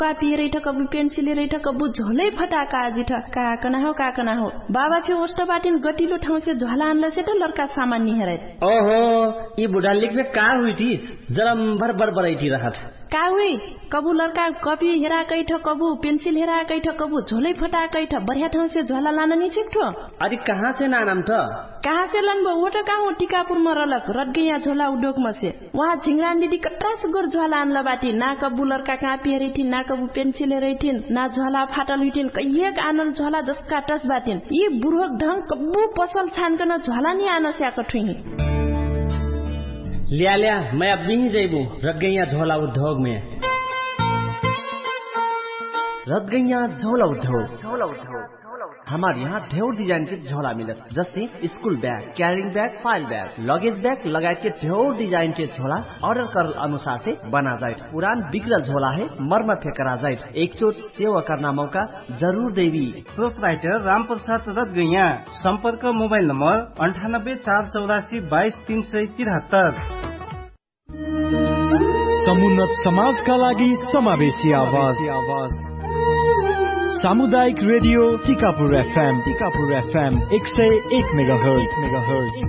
पापी रैठ कबु पेन्सिल रैठ कबु झोलै फटाका आजिठ काकना हो बाबा फे ओष्ट बाटिन गटिलो ठाउँ से झोला आनला से त लड़का सामान नि हेरै ओहो ई बुढा लिखबे का हुइटी जरम भर बरबरैटी रहत का हुई कबु लड़का कपी हेरा कैठ कबु पेन्सिल हेरा कैठ कबु झोलै फटा कैठ बढ़िया ठाउँ से झोला लान नि छिक्ठो अरे कहाँ से नानम त कहाँ से लनबो वो त कहाँ टिकापुर में रलक रटगैया झोला उद्योग में से वहाँ झिंगरान दीदी कट्रा सुगर झोला आनला बाटी ना कबु लड़का कापी हेरैठिन ना कबु पेन्सिल हेरैठिन ना झोला फाटल हुइठिन कहिएक आनल झोला जसका टस बाटिन यी बुढोक ढंग कबु पसल छानकन झोला नि आन स्याक ठुही लिया मैं अब नहीं जैबू रटगैया झोला उद्योग में रटगैया झोला उद्योग हमारे यहाँ ढेर डिजाइन के झोला मिलत जस्तै school bag carrying bag file bag luggage bag लगायत के ढेर डिजाइन के झोला ऑर्डर कर अनुसार से बना जाए पुरान बिगड़ल झोला है मरम्मत करा जाए एक चोट सेवा करना मौका जरूर देवी प्रोपराइटर राम प्रसाद रटगैया संपर्क मोबाइल नंबर 9848222373 समुन्नत समाजका लागि समावेशी आवाज सामुदायिक रेडियो टिकापुर FM 101 मेगाहर्ज